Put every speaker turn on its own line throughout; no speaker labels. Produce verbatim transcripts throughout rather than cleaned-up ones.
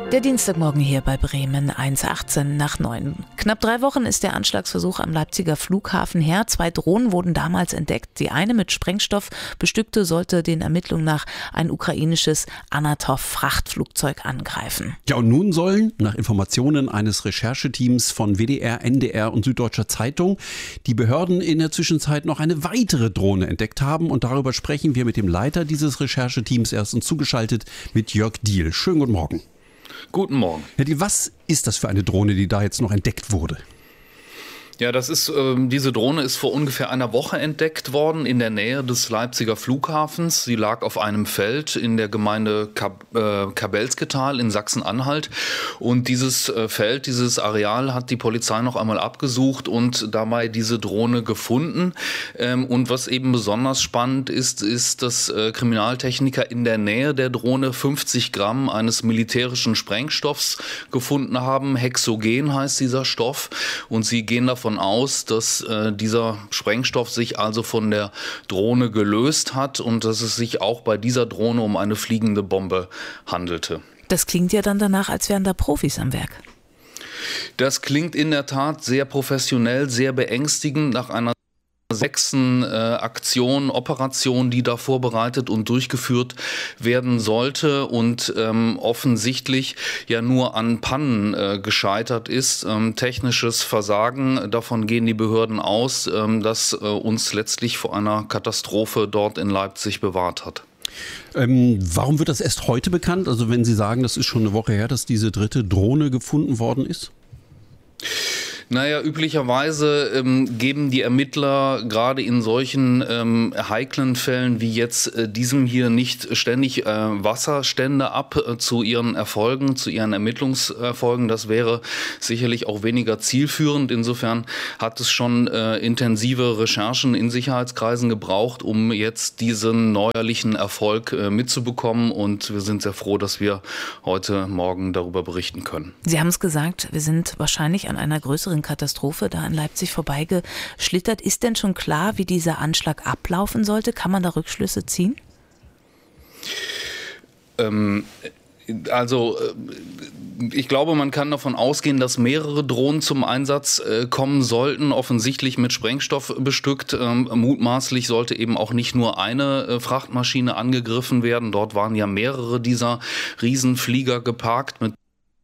Der Dienstagmorgen hier bei Bremen, eins achtzehn nach neun. Knapp drei Wochen ist der Anschlagsversuch am Leipziger Flughafen her. Zwei Drohnen wurden damals entdeckt. Die eine mit Sprengstoff bestückte sollte den Ermittlungen nach ein ukrainisches Anatov-Frachtflugzeug angreifen.
Ja, und nun sollen, nach Informationen eines Rechercheteams von W D R, N D R und Süddeutscher Zeitung, die Behörden in der Zwischenzeit noch eine weitere Drohne entdeckt haben. Und darüber sprechen wir mit dem Leiter dieses Rechercheteams. Er ist uns zugeschaltet mit Jörg Diehl. Schönen guten Morgen.
Guten Morgen.
Herr Diehl, was ist das für eine Drohne, die da jetzt noch entdeckt wurde?
Ja, das ist, ähm, diese Drohne ist vor ungefähr einer Woche entdeckt worden in der Nähe des Leipziger Flughafens. Sie lag auf einem Feld in der Gemeinde Kab äh, Kabelsketal in Sachsen-Anhalt. Und dieses äh, Feld, dieses Areal hat die Polizei noch einmal abgesucht und dabei diese Drohne gefunden. Ähm, und was eben besonders spannend ist, ist, dass äh, Kriminaltechniker in der Nähe der Drohne fünfzig Gramm eines militärischen Sprengstoffs gefunden haben. Hexogen heißt dieser Stoff. Und sie gehen davon aus, dass äh, dieser Sprengstoff sich also von der Drohne gelöst hat und dass es sich auch bei dieser Drohne um eine fliegende Bombe handelte. Das klingt ja dann danach, als wären da Profis am Werk. Das klingt in der Tat sehr professionell, sehr beängstigend nach einer sechsten äh, Aktion, Operation, die da vorbereitet und durchgeführt werden sollte und ähm, offensichtlich ja nur an Pannen äh, gescheitert ist. Ähm, technisches Versagen, davon gehen die Behörden aus, ähm, das äh, uns letztlich vor einer Katastrophe dort in Leipzig bewahrt hat.
Ähm, warum wird das erst heute bekannt? Also wenn Sie sagen, das ist schon eine Woche her, dass diese dritte Drohne gefunden worden ist?
Naja, üblicherweise ähm, geben die Ermittler gerade in solchen ähm, heiklen Fällen wie jetzt äh, diesem hier nicht ständig äh, Wasserstände ab äh, zu ihren Erfolgen, zu ihren Ermittlungserfolgen. Das wäre sicherlich auch weniger zielführend. Insofern hat es schon äh, intensive Recherchen in Sicherheitskreisen gebraucht, um jetzt diesen neuerlichen Erfolg äh, mitzubekommen. Und wir sind sehr froh, dass wir heute Morgen darüber berichten können.
Sie haben es gesagt, wir sind wahrscheinlich an einer größeren Katastrophe da in Leipzig vorbeigeschlittert. Ist denn schon klar, wie dieser Anschlag ablaufen sollte? Kann man da Rückschlüsse ziehen?
Ähm, also ich glaube, man kann davon ausgehen, dass mehrere Drohnen zum Einsatz äh, kommen sollten, offensichtlich mit Sprengstoff bestückt. Ähm, mutmaßlich sollte eben auch nicht nur eine äh, Frachtmaschine angegriffen werden. Dort waren ja mehrere dieser Riesenflieger geparkt mit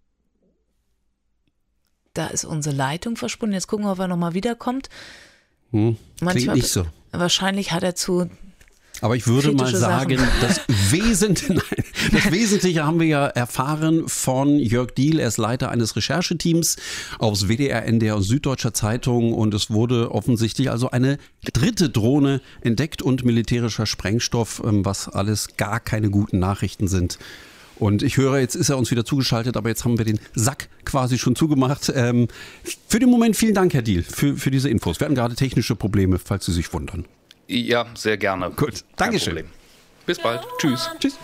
Da ist unsere Leitung verschwunden. Jetzt gucken wir, ob er nochmal wiederkommt.
Hm,
Manchmal,
klingt nicht so.
Wahrscheinlich hat er zu
Aber ich würde mal sagen, das Wesentliche, nein, das Wesentliche haben wir ja erfahren von Jörg Diehl. Er ist Leiter eines Rechercheteams aus W D R, N D R und Süddeutscher Zeitung. Und es wurde offensichtlich also eine dritte Drohne entdeckt und militärischer Sprengstoff, was alles gar keine guten Nachrichten sind. Und ich höre, jetzt ist er uns wieder zugeschaltet, aber jetzt haben wir den Sack quasi schon zugemacht. Ähm, für den Moment vielen Dank, Herr Diehl, für, für diese Infos. Wir hatten gerade technische Probleme, falls Sie sich wundern.
Ja, sehr gerne.
Gut, Dankeschön.
Bis bald. Tschüss.
Tschüss.